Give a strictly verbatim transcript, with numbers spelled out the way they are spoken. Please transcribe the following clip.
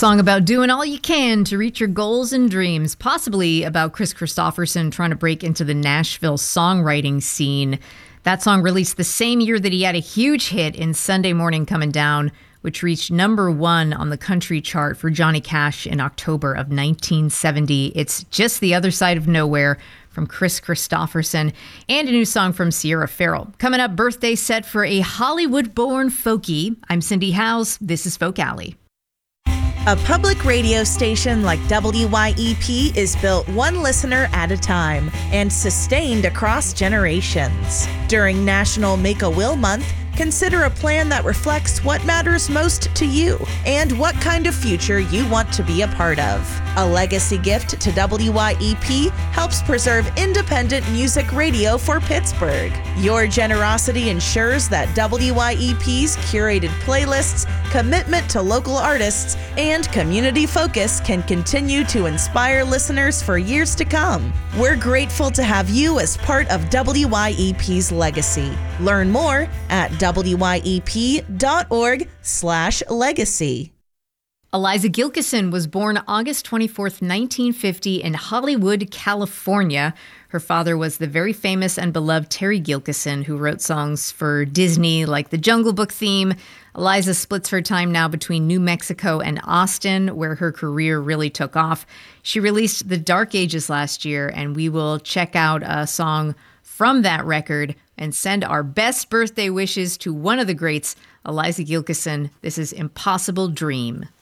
song about doing all you can to reach your goals and dreams, possibly about Kris Kristofferson trying to break into the Nashville songwriting scene. That song released the same year that he had a huge hit in Sunday Morning Comin' Down, which reached number one on the country chart for Johnny Cash in October of nineteen seventy. It's Just the Other Side of Nowhere from Kris Kristofferson, and a new song from Sierra Farrell. Coming up, birthday set for a Hollywood-born folkie. I'm Cindy Howes. This is Folk Alley. A public radio station like W Y E P is built one listener at a time and sustained across generations. During National Make-A-Will Month, consider a plan that reflects what matters most to you and what kind of future you want to be a part of. A legacy gift to W Y E P helps preserve independent music radio for Pittsburgh. Your generosity ensures that W Y E P's curated playlists, commitment to local artists, and community focus can continue to inspire listeners for years to come. We're grateful to have you as part of W Y E P's legacy. Learn more at W Y E P dot org slash legacy. Eliza Gilkyson was born August twenty-fourth, nineteen fifty in Hollywood, California. Her father was the very famous and beloved Terry Gilkyson, who wrote songs for Disney like the Jungle Book theme. Eliza splits her time now between New Mexico and Austin, where her career really took off. She released The Dark Ages last year, and we will check out a song from that record and send our best birthday wishes to one of the greats, Eliza Gilkyson. This is Impossible Dream.